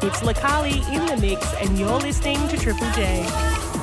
It's Lakali in the mix, and you're listening to Triple J.